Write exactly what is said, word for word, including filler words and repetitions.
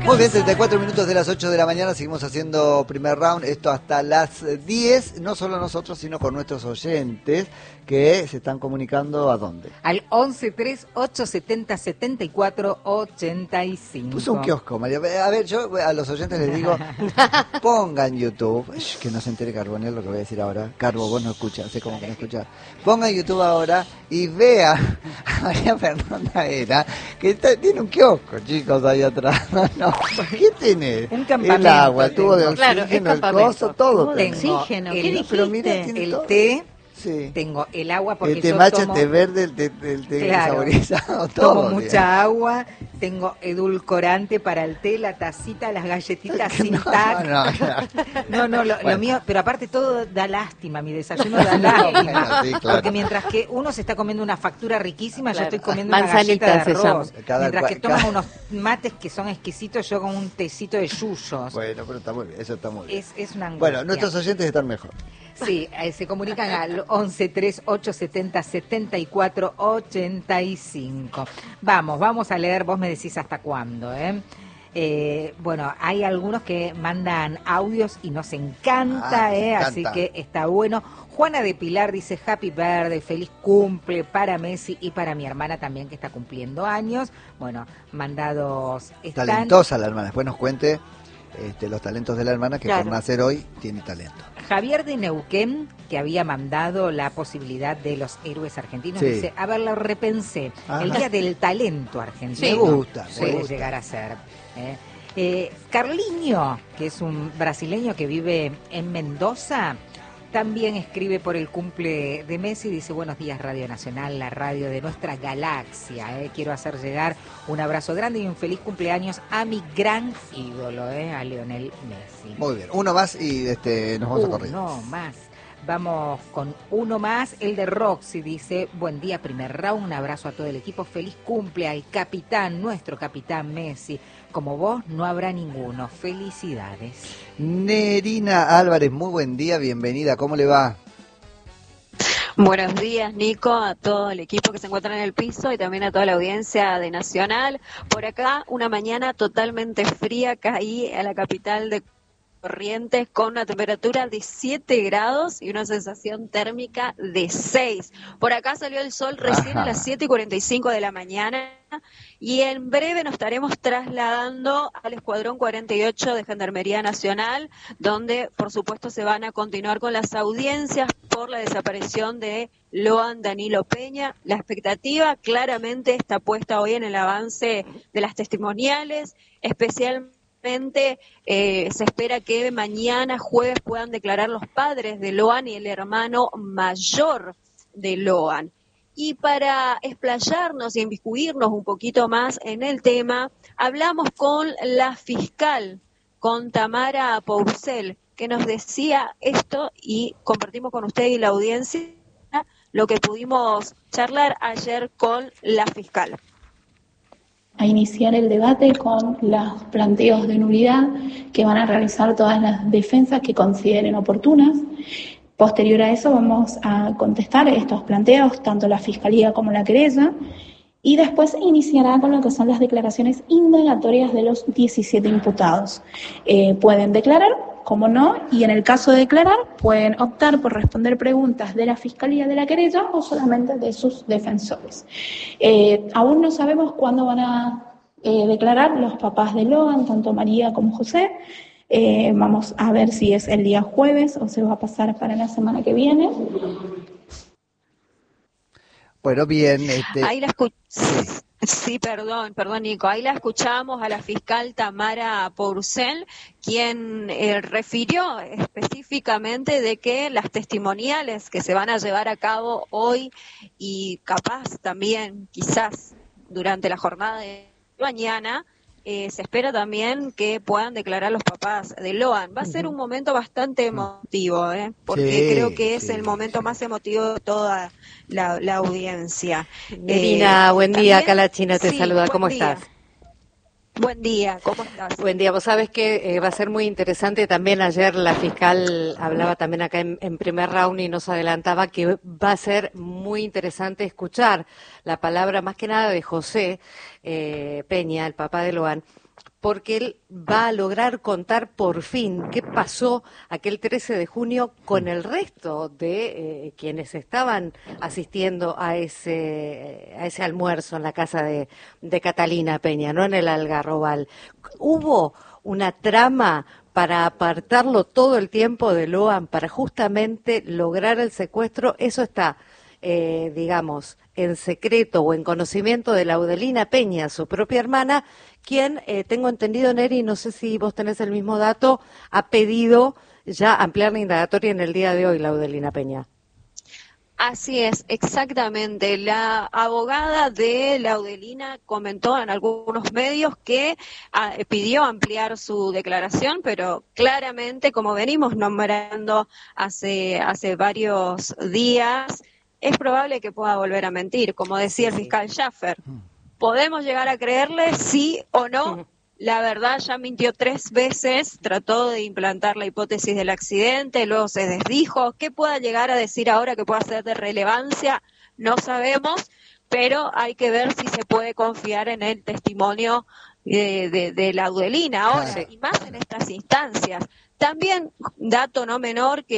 Muy bien, treinta y cuatro minutos de las ocho de la mañana, seguimos haciendo primer round, esto hasta las diez, no solo nosotros, sino con nuestros oyentes que se están comunicando ¿a dónde? Al once tres ocho setenta setenta y cuatro ochenta y cinco. Puso un kiosco, María. A ver, yo a los oyentes les digo, pongan YouTube, Shh, que no se entere Carbonel lo que voy a decir ahora. Carbo, vos no escuchas, sé cómo que no escuchás. Pongan YouTube ahora y vea a María Fernanda Era, que está, tiene un kiosco, chicos, ahí atrás. No, no. ¿Qué tiene? Un campamento. El agua, el tubo de oxígeno, claro, el coso, todo. Tengo oxígeno, ¿qué el, dijiste? Pero mira, tiene el todo. té, Sí. tengo el agua porque el té yo matcha, tomo, el té verde, el té, el té claro, saborizado, todo. tomo mucha digamos. agua, tengo edulcorante para el té, la tacita, las galletitas sin No, tac. no, no. No, no, lo, Bueno. lo mío, pero aparte todo da lástima, mi desayuno da lástima. Bueno, sí, claro. Porque mientras que uno se está comiendo una factura riquísima, Claro. yo estoy comiendo una Manzanita galleta de se arroz. llama. Cada mientras cual- que toman cada- unos mates que son exquisitos, yo con un tecito de yuyos. Bueno, pero está muy bien, eso está muy bien. Es, es una angustia. Bueno, nuestros oyentes están mejor. Sí, eh, se comunican al once tres ocho setenta setenta y cuatro ochenta y cinco. Vamos, vamos a leer, vos me decís hasta cuándo, ¿eh? Eh, bueno, hay algunos que mandan audios y nos encanta, Ah, ¿eh? nos Así encanta. que está bueno. Juana de Pilar dice Happy Birthday, feliz cumple para Messi y para mi hermana también que está cumpliendo años. Bueno, mandados están. Talentosa la hermana, después nos cuente este, los talentos de la hermana que Claro. por nacer hoy tiene talento. Javier de Neuquén, que había mandado la posibilidad de los héroes argentinos, Sí. dice, a ver, lo repensé, Ajá. el día del talento argentino. Me gusta, me Puede gusta. llegar a ser. ¿eh? Eh, Carliño, que es un brasileño que vive en Mendoza, también escribe por el cumple de Messi, dice, buenos días Radio Nacional, la radio de nuestra galaxia. ¿eh? Quiero hacer llegar un abrazo grande y un feliz cumpleaños a mi gran ídolo, ¿eh? a Lionel Messi. Muy bien, uno más y este, nos vamos a correr. Uno más. Vamos con uno más, el de Roxy, dice, buen día, primer round, un abrazo a todo el equipo, feliz cumple al capitán, nuestro capitán Messi. Como vos no habrá ninguno, felicidades. Nerina Álvarez, muy buen día, bienvenida, ¿cómo le va? Buenos días, Nico, a todo el equipo que se encuentra en el piso y también a toda la audiencia de Nacional. Por acá, una mañana totalmente fría, caí a la capital de Corrientes con una temperatura de siete grados y una sensación térmica de seis. Por acá salió el sol recién Ajá. a las siete y cuarenta y cinco de la mañana y en breve nos estaremos trasladando al Escuadrón cuarenta y ocho de Gendarmería Nacional, donde por supuesto se van a continuar con las audiencias por la desaparición de Loan Danilo Peña. La expectativa claramente está puesta hoy en el avance de las testimoniales, especialmente Eh, se espera que mañana jueves puedan declarar los padres de Loan y el hermano mayor de Loan. Y para explayarnos y inmiscuirnos un poquito más en el tema, hablamos con la fiscal, con Tamara Pourcel, que nos decía esto y compartimos con usted y la audiencia lo que pudimos charlar ayer con la fiscal. A iniciar el debate con los planteos de nulidad que van a realizar todas las defensas que consideren oportunas. Posterior a eso vamos a contestar estos planteos, tanto la Fiscalía como la querella, y después se iniciará con lo que son las declaraciones indagatorias de los diecisiete imputados. Eh, pueden declarar, como no, y en el caso de declarar, pueden optar por responder preguntas de la Fiscalía de la querella o solamente de sus defensores. Eh, aún no sabemos cuándo van a eh, declarar los papás de Loan, tanto María como José. Eh, vamos a ver si es el día jueves o se va a pasar para la semana que viene. Bueno, bien. Este... Ahí la escuché. Sí, perdón, perdón Nico, ahí la escuchamos a la fiscal Tamara Pourcel, quien eh, refirió específicamente de que las testimoniales que se van a llevar a cabo hoy y capaz también, quizás durante la jornada de mañana, eh, se espera también que puedan declarar los papás de Loan. Va a ser un momento bastante emotivo, ¿eh? porque Sí, creo que es sí, el momento más emotivo de toda la, la audiencia. Nerina, Eh, buen día, también- acá la China te sí, saluda, buen ¿cómo día. estás? Buen día, ¿cómo estás? Buen día, vos sabés que eh, va a ser muy interesante, también ayer la fiscal hablaba también acá en, en primer round y nos adelantaba que va a ser muy interesante escuchar la palabra más que nada de José eh, Peña, el papá de Loan, porque él va a lograr contar por fin qué pasó aquel trece de junio con el resto de eh, quienes estaban asistiendo a ese a ese almuerzo en la casa de, de Catalina Peña, no en el Algarrobal. Hubo una trama para apartarlo todo el tiempo de Loan, para justamente lograr el secuestro. Eso está, eh, digamos, en secreto o en conocimiento de Laudelina Peña, su propia hermana, quien, eh, tengo entendido, Neri, no sé si vos tenés el mismo dato, ha pedido ya ampliar la indagatoria en el día de hoy, Laudelina Peña. Así es, exactamente. La abogada de Laudelina comentó en algunos medios que ah, pidió ampliar su declaración, pero claramente, como venimos nombrando hace, hace varios días, es probable que pueda volver a mentir. Como decía el fiscal Schaffer, ¿podemos llegar a creerle sí o no? La verdad, ya mintió tres veces, trató de implantar la hipótesis del accidente, luego se desdijo. ¿Qué pueda llegar a decir ahora que pueda ser de relevancia? No sabemos, pero hay que ver si se puede confiar en el testimonio de, de, de Laudelina ahora, Claro. y más en estas instancias. También, dato no menor, que